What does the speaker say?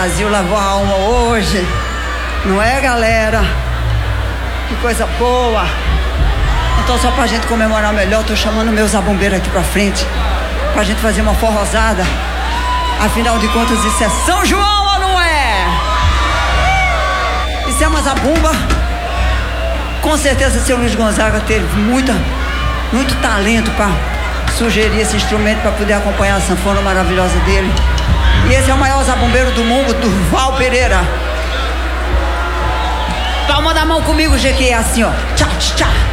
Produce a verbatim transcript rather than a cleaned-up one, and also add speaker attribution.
Speaker 1: Brasil lavou a alma hoje. Não é, galera? Que coisa boa. Então, só pra gente comemorar melhor, tô chamando meus zabumbeiros aqui pra frente, pra gente fazer uma forrosada. Afinal de contas, isso é São João ou não é? Isso é uma zabumba. Com certeza, seu Luiz Gonzaga teve muita, muito talento pra sugerir esse instrumento para poder acompanhar a sanfona maravilhosa dele. E esse é o maior zabumbeiro do mundo, Durval Pereira. Palma da mão comigo, G, que é assim, ó. Tchá, tchá.